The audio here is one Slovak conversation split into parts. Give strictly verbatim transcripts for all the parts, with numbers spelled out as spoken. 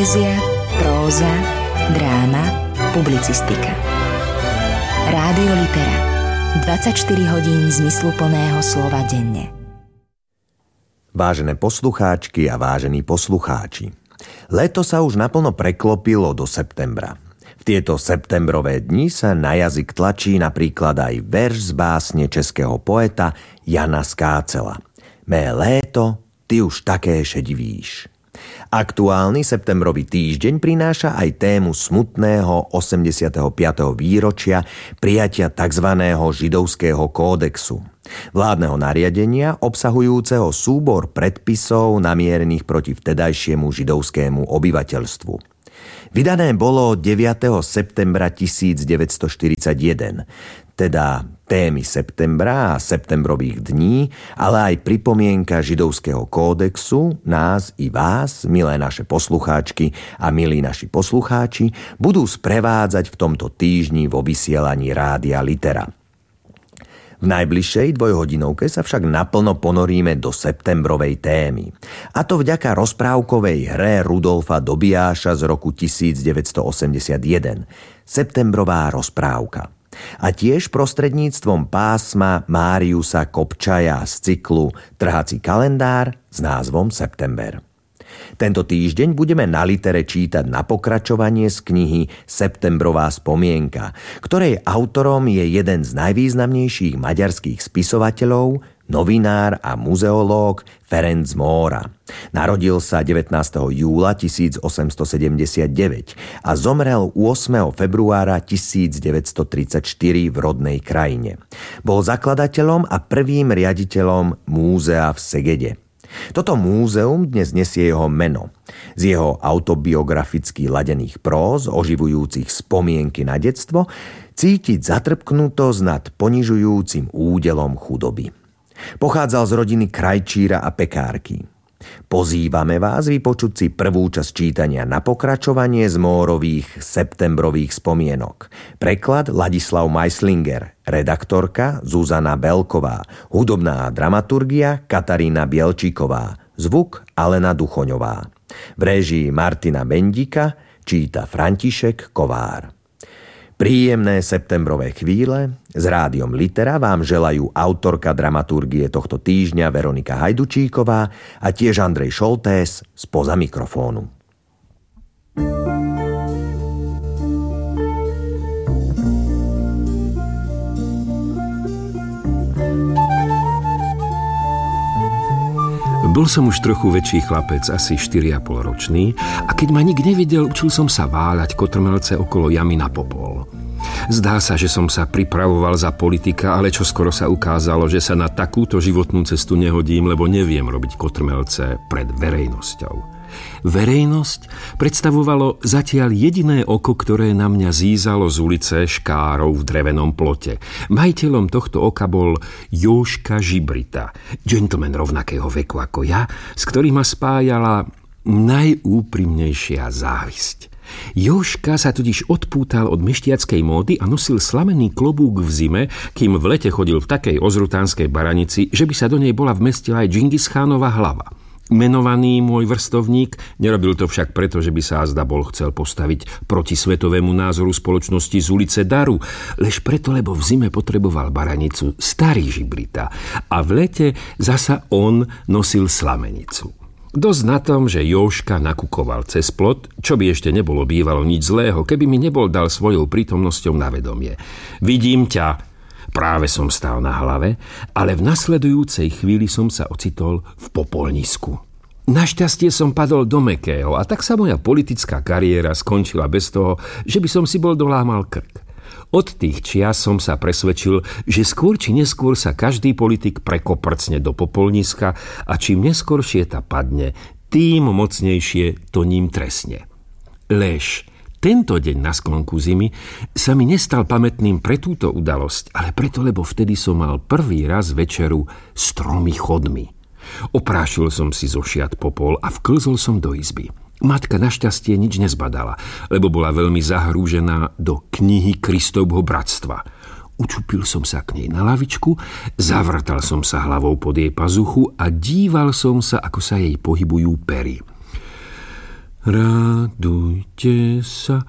Poézia, próza, dráma, publicistika. Rádio Litera. dvadsaťštyri hodín zmysluplného slova denne. Vážené poslucháčky a vážení poslucháči, leto sa už naplno preklopilo do septembra. V tieto septembrové dni sa na jazyk tlačí napríklad aj verš z básne českého poeta Jana Skácela. Mé léto, ty už také šedivíš. Aktuálny septembrový týždeň prináša aj tému smutného osemdesiateho piateho výročia prijatia tzv. Židovského kódexu. Vládneho nariadenia obsahujúceho súbor predpisov namierených proti vtedajšiemu židovskému obyvateľstvu. Vydané bolo deviateho septembra tisícdeväťstoštyridsaťjeden, teda témy septembra a septembrových dní, ale aj pripomienka židovského kódexu nás i vás, milé naše poslucháčky a milí naši poslucháči, budú sprevádzať v tomto týždni vo vysielaní Rádia Litera. V najbližšej dvojhodinovke sa však naplno ponoríme do septembrovej témy. A to vďaka rozprávkovej hre Rudolfa Dobiáša z roku tisícdeväťstoosemdesiatjeden. Septembrová rozprávka. A tiež prostredníctvom pásma Máriusa Kopčaja z cyklu Trhací kalendár s názvom September. Tento týždeň budeme na Litere čítať na pokračovanie z knihy Septembrová spomienka, ktorej autorom je jeden z najvýznamnejších maďarských spisovateľov, novinár a muzeológ Ferenc Móra. Narodil sa devätnásteho júla tisícosemstosedemdesiatdeväť a zomrel ôsmeho februára tisícdeväťstotridsaťštyri v rodnej krajine. Bol zakladateľom a prvým riaditeľom múzea v Segede. Toto múzeum dnes nesie jeho meno. Z jeho autobiograficky ladených próz, oživujúcich spomienky na detstvo, cítiť zatrpknutosť nad ponižujúcim údelom chudoby. Pochádzal z rodiny krajčíra a pekárky. Pozývame vás vypočuť si prvú časť čítania na pokračovanie z Mórových septembrových spomienok. Preklad Ladislav Meislinger, redaktorka Zuzana Belková, hudobná dramaturgia Katarína Bielčíková, zvuk Alena Duchoňová. V réžii Martina Bendika číta František Kovár. Príjemné septembrové chvíle s Rádiom Litera vám želajú autorka dramaturgie tohto týždňa Veronika Hajdučíková a tiež Andrej Šoltés spoza mikrofónu. Bol som už trochu väčší chlapec, asi štyri a pol ročný, a keď ma nik nevidel, učil som sa váľať kotrmelce okolo jamy na popol. Zdá sa, že som sa pripravoval za politika, ale čoskoro sa ukázalo, že sa na takúto životnú cestu nehodím, lebo neviem robiť kotrmelce pred verejnosťou. Verejnosť predstavovalo zatiaľ jediné oko, ktoré na mňa zízalo z ulice škárov v drevenom plote. Majiteľom tohto oka bol Jožka Žibrita, gentleman rovnakého veku ako ja, s ktorým ma spájala najúprimnejšia závisť. Jožka sa totiž odpútal od meštiackej módy a nosil slamený klobúk v zime, kým v lete chodil v takej ozrutánskej baranici, že by sa do nej bola vmestila aj Džingischánova hlava. Menovaný môj vrstovník nerobil to však preto, že by sa azda bol chcel postaviť proti svetovému názoru spoločnosti z ulice Daru, lež preto, lebo v zime potreboval baranicu starý Žibrita a v lete zasa on nosil slamenicu. Dosť na tom, že Jožka nakukoval cez plot, čo by ešte nebolo bývalo nič zlého, keby mi nebol dal svojou prítomnosťou na vedomie. Vidím ťa. Práve som stál na hlave, ale v nasledujúcej chvíli som sa ocitol v popolnisku. Našťastie som padol do mäkkého a tak sa moja politická kariéra skončila bez toho, že by som si bol dolámal krk. Od tých čias som sa presvedčil, že skôr či neskôr sa každý politik prekoprcne do popolniska a čím neskoršie ta padne, tým mocnejšie to ním trestne. Lež tento deň na sklonku zimy sa mi nestal pamätným pre túto udalosť, ale preto, lebo vtedy som mal prvý raz večeru s tromi chodmi. Oprášil som si zo šiat popol a vklzol som do izby. Matka našťastie nič nezbadala, lebo bola veľmi zahrúžená do knihy Kristovho bratstva. Učupil som sa k nej na lavičku, zavrtal som sa hlavou pod jej pazuchu a díval som sa, ako sa jej pohybujú pery. Radujte sa,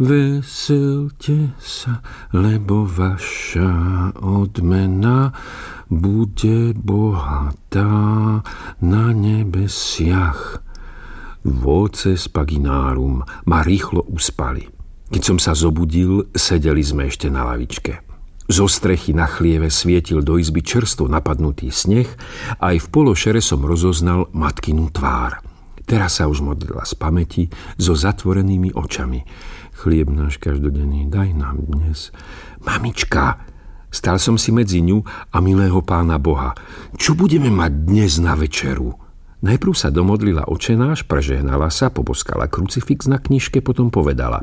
veselte sa, lebo vaša odmena bude bohatá na nebesiach. Voces paginarum ma rýchlo uspali. Keď som sa zobudil, sedeli sme ešte na lavičke. Zo strechy na chlieve svietil do izby čerstvo napadnutý sneh a aj v pološere som rozoznal matkinu tvár. Teraz sa už modlila z pamäti so zatvorenými očami. Chlieb náš každodenný, daj nám dnes. Mamička, stal som si medzi ňu a milého Pána Boha. Čo budeme mať dnes na večeru? Najprv sa domodlila očenáš, prežehnala sa, poboskala krucifix na knižke, potom povedala: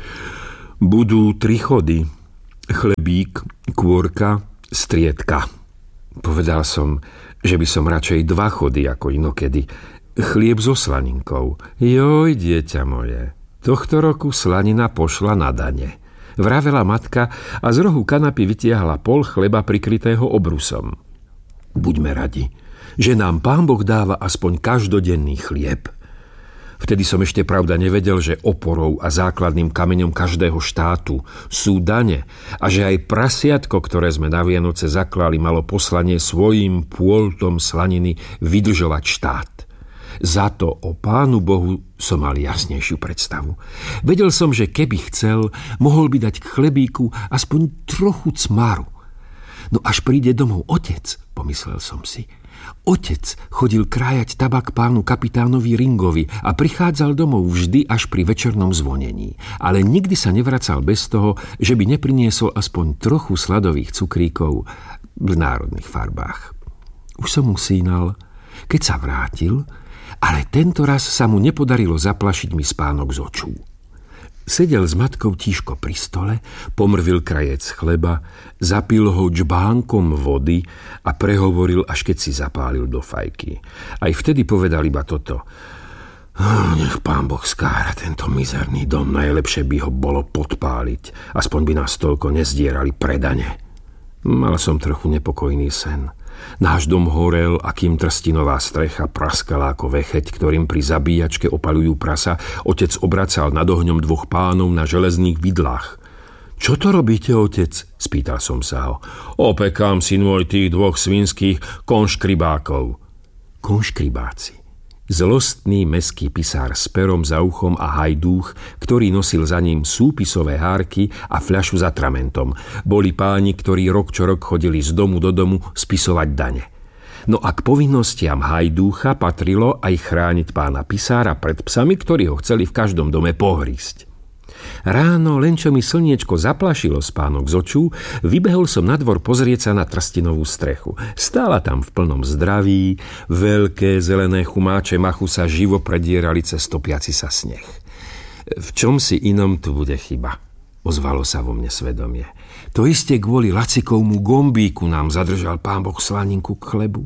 budú tri chody. Chlebík, kôrka, striedka. Povedal som, že by som radšej dva chody ako inokedy. Chlieb so slaninkou. Joj, dieťa moje, tohto roku slanina pošla na dane. Vravela matka a z rohu kanapy vytiahla pol chleba prikrytého obrusom. Buďme radi, že nám Pán Boh dáva aspoň každodenný chlieb. Vtedy som ešte pravda nevedel, že oporou a základným kameňom každého štátu sú dane a že aj prasiatko, ktoré sme na Vianoce zaklali, malo poslanie svojím pôltom slaniny vydržovať štát. Za to o Pánu Bohu som mal jasnejšiu predstavu. Vedel som, že keby chcel, mohol by dať k chlebíku aspoň trochu cmaru. No až príde domov otec, pomyslel som si. Otec chodil krájať tabak pánu kapitánovi Ringovi a prichádzal domov vždy až pri večernom zvonení. Ale nikdy sa nevracal bez toho, že by nepriniesol aspoň trochu sladových cukríkov v národných farbách. Už som usínal, keď sa vrátil, ale tento raz sa mu nepodarilo zaplašiť mi spánok z očú. Sedel s matkou tížko pri stole, pomrvil krajec chleba, zapil ho džbánkom vody a prehovoril, až keď si zapálil do fajky. Aj vtedy povedal iba toto: nech Pán Boh skára tento mizerný dom, najlepšie by ho bolo podpáliť, aspoň by nás toľko nezdierali predane. Mal som trochu nepokojný sen. Náš dom horel, a kým trstinová strecha praskala ako vecheť, ktorým pri zabíjačke opaľujú prasa, otec obracal nad ohňom dvoch pánov na železných vidlách. Čo to robíte, otec? Spýtal som sa ho. Opekám, syn môj, tých dvoch svinských konškribákov. Konškribáci. Zlostný mestský pisár s perom za uchom a hajdúch, ktorý nosil za ním súpisové hárky a fľašu za tramentom. Boli páni, ktorí rok čo rok chodili z domu do domu spisovať dane. No a k povinnostiam hajdúcha patrilo aj chrániť pána pisára pred psami, ktorí ho chceli v každom dome pohrísť. Ráno, len čo mi slniečko zaplašilo spánok z očú, vybehol som na dvor pozrieť sa na trstinovú strechu. Stála tam v plnom zdraví, veľké zelené chumáče machu sa živo predierali cez topiaci sa sneh. V čom si inom tu bude chyba? Ozvalo sa vo mne svedomie. To isté kvôli Lacikovmu gombíku nám zadržal Pán Boh slaninku k chlebu.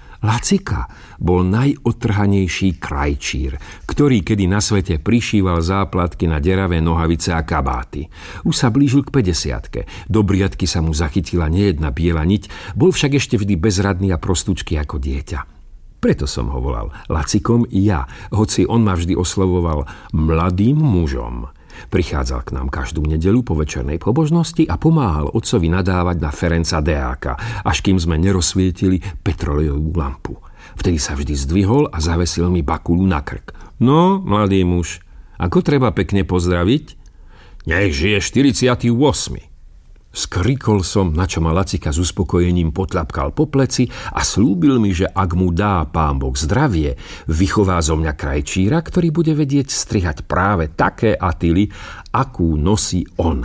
Lacika bol najotrhanejší krajčír, ktorý kedy na svete prišíval záplatky na deravé nohavice a kabáty. Už sa blížil k päťdesiatke. Do briadky sa mu zachytila nejedna biela niť, bol však ešte vždy bezradný a prostúčky ako dieťa. Preto som ho volal Lacikom i ja, hoci on ma vždy oslovoval mladým mužom. Prichádzal k nám každú nedeľu po večernej pobožnosti a pomáhal otcovi nadávať na Ferenca Deáka, až kým sme nerozsvietili petrolejovú lampu. Vtedy sa vždy zdvihol a zavesil mi bakulu na krk. No, mladý muž, ako treba pekne pozdraviť? Nech žije štyridsiaty ôsmy. Skrikol som, na čo ma Lacika s uspokojením potľapkal po pleci a slúbil mi, že ak mu dá Pán Boh zdravie, vychová zo mňa krajčíra, ktorý bude vedieť strihať práve také atily, akú nosí on.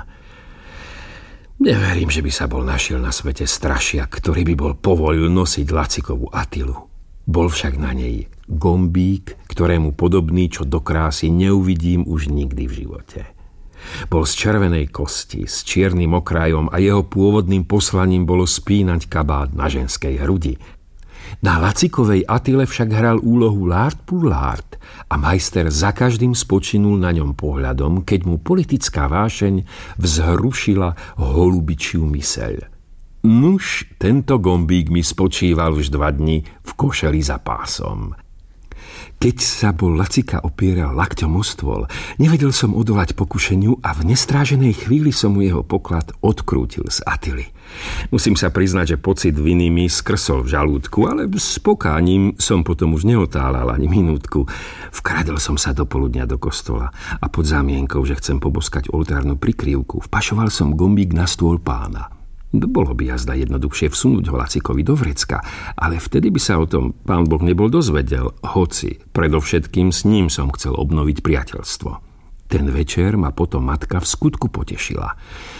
Neverím, že by sa bol našiel na svete strašiak, ktorý by bol povolil nosiť Lacikovú atilu. Bol však na nej gombík, ktorému podobný, čo do krásy neuvidím už nikdy v živote. Bol z červenej kosti, s čiernym okrajom a jeho pôvodným poslaním bolo spínať kabát na ženskej hrudi. Na Lacikovej atile však hral úlohu lárd pour lárd a majster za každým spočinul na ňom pohľadom, keď mu politická vášeň vzhrušila holubičiu myseľ. Nuž, tento gombík mi spočíval už dva dni v košeli za pásom. Keď sa bol Lacika opieral lakťom o stôl, nevedel som odolať pokušeniu a v nestráženej chvíli som mu jeho poklad odkrútil z Atily. Musím sa priznať, že pocit viny mi skrsol v žalúdku, ale s pokáním som potom už neotálal ani minútku. Vkradol som sa do poludnia do kostola a pod zámienkou, že chcem poboskať oltárnu prikryvku, vpašoval som gombík na stôl pána. Bolo by jazda jednoduchšie vsunúť ho Lacikovi do vrecka, ale vtedy by sa o tom pán Boh nebol dozvedel, hoci predovšetkým s ním som chcel obnoviť priateľstvo. Ten večer ma potom matka v skutku potešila.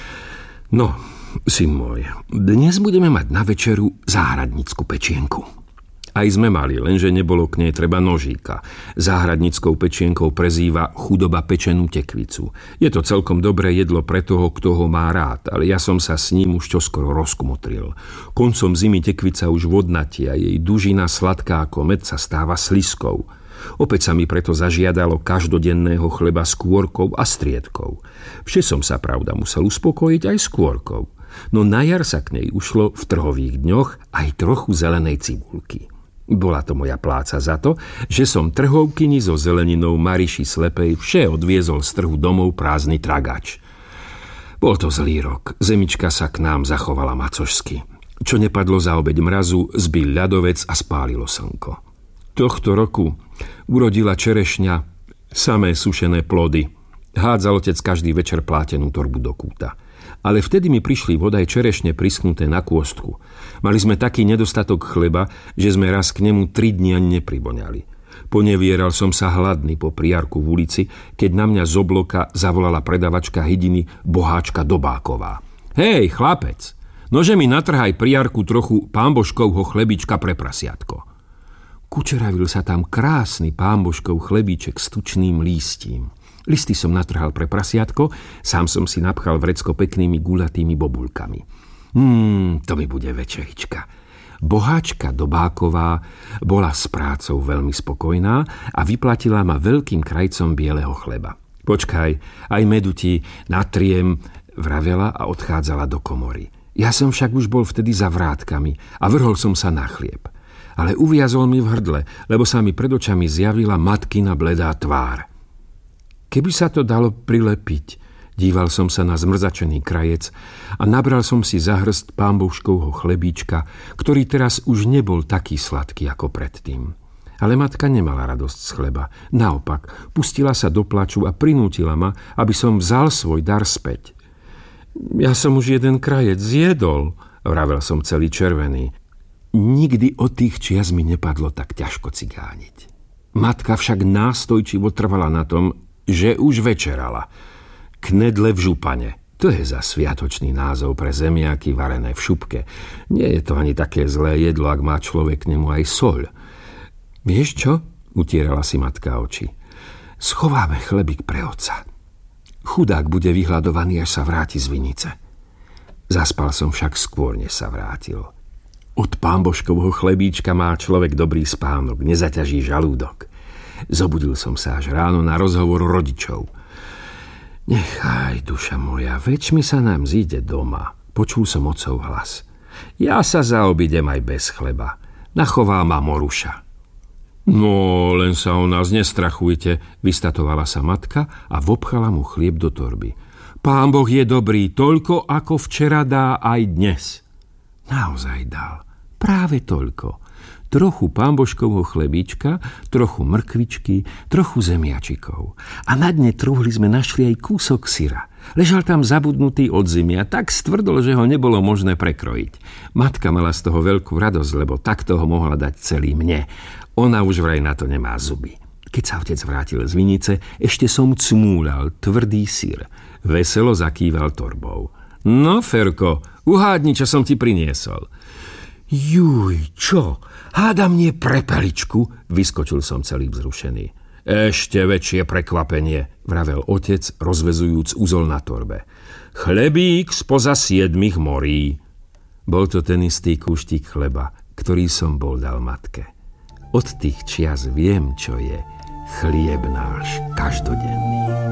No, syn môj, dnes budeme mať na večeru záhradnícku pečienku. Aj sme mali, lenže nebolo k nej treba nožíka. Záhradníckou pečienkou prezýva chudoba pečenú tekvicu. Je to celkom dobré jedlo pre toho, kto ho má rád, ale ja som sa s ním už čoskoro rozkmotril. Koncom zimy tekvica už vodnatia, jej dužina sladká ako med sa stáva sliskou. Opäť sa mi preto zažiadalo každodenného chleba s kôrkou a striedkou. Vše som sa, pravda, musel uspokojiť aj s kôrkou. No na jar sa k nej ušlo v trhových dňoch aj trochu zelenej cibulky. Bola to moja pláca za to, že som trhovkyni so zeleninou Mariši Slepej vše odviezol z trhu domov prázdny tragač. Bol to zlý rok, zemička sa k nám zachovala macožsky. Čo nepadlo za obeď mrazu, zbil ľadovec a spálilo slnko. Tohto roku urodila čerešňa samé sušené plody. Hádzal otec každý večer plátenú torbu do kúta. Ale vtedy mi prišli vodaj čerešne prisknuté na kôstku. Mali sme taký nedostatok chleba, že sme raz k nemu tri dni ani neprivoňali. Ponevieral som sa hladný po priarku v ulici, keď na mňa z obloka zavolala predavačka hydiny Boháčka Dobáková. Hej, chlapec, nože mi natrhaj priarku trochu pánbožkovho chlebička pre prasiatko. Kučeravil sa tam krásny pánbožkov chlebíček s tučným lístím. Listy som natrhal pre prasiatko, sám som si napchal vrecko peknými guľatými bobulkami. Hmm, to mi bude večerička. Boháčka Dobáková bola s prácou veľmi spokojná a vyplatila ma veľkým krajcom bieleho chleba. Počkaj, aj medu ti natriem, vravela a odchádzala do komory. Ja som však už bol vtedy za vrátkami a vrhol som sa na chlieb. Ale uviazol mi v hrdle, lebo sa mi pred očami zjavila matkina bledá tvár. Keby sa to dalo prilepiť, díval som sa na zmrzačený krajec a nabral som si za hrst pánbožkovho chlebíčka, ktorý teraz už nebol taký sladký ako predtým. Ale matka nemala radosť z chleba. Naopak, pustila sa do plaču a prinútila ma, aby som vzal svoj dar späť. Ja som už jeden krajec zjedol, vravel som celý červený. Nikdy od tých čias mi nepadlo tak ťažko cigániť. Matka však nástojčivo trvala na tom, že už večerala. Knedle v župane. To je za sviatočný názov pre zemiaky varené v šupke. Nie je to ani také zlé jedlo, ak má človek k nemu aj soľ. Vieš čo? Utierala si matka oči. Schováme chlebík pre otca. Chudák bude vyhľadovaný, až sa vráti z vinice. Zaspal som však skôr, než sa vrátil. Od pánbožkovho chlebíčka má človek dobrý spánok, nezaťaží žalúdok. Zobudil som sa až ráno na rozhovor rodičov. Nechaj, duša moja, veď mi sa nám zíde doma. Počul som otcov hlas. Ja sa zaobidem aj bez chleba. Nachová ma Moruša. No, len sa o nás nestrachujte, vystatovala sa matka a vopchala mu chlieb do torby. Pán Boh je dobrý, toľko ako včera dá aj dnes. Naozaj dal. Práve toľko. Trochu pánbožkovho chlebíčka, trochu mrkvičky, trochu zemiačikov. A na dne truhli sme našli aj kúsok syra. Ležal tam zabudnutý od zimy a tak stvrdol, že ho nebolo možné prekrojiť. Matka mala z toho veľkú radosť, lebo takto ho mohla dať celý mne. Ona už vraj na to nemá zuby. Keď sa otec vrátil z vinice, ešte som cmúľal tvrdý syr. Veselo zakýval torbou. No, Ferko, uhádni, čo som ti priniesol. Juj, čo? Hádam nie prepeličku, vyskočil som celý vzrušený. Ešte väčšie prekvapenie, vravel otec, rozvezujúc uzol na torbe. Chlebík spoza siedmých morí. Bol to ten istý kúštik chleba, ktorý som bol dal matke. Od tých čias viem, čo je chlieb náš každodenný.